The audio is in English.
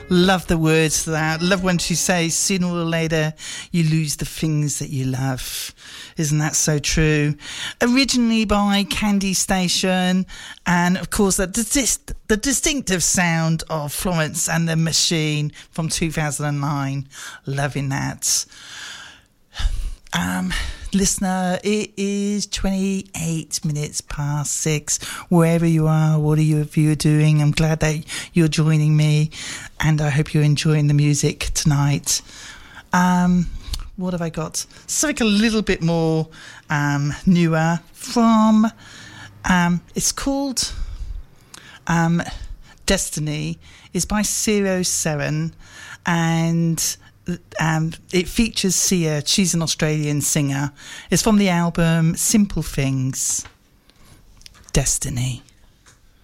Love the words to that. Love when she says, sooner or later, you lose the things that you love. Isn't that so true? Originally by Candy Station, and of course the distinctive sound of Florence and the Machine from 2009. Loving that. Listener, it is 28 minutes past 6. Wherever you are, what are you doing? I'm glad that you're joining me, and I hope you're enjoying the music tonight. What have I got? Something a little bit more newer from, it's called Destiny. It's by Zero Seven, and it features Sia. She's an Australian singer. It's from the album Simple Things. Destiny.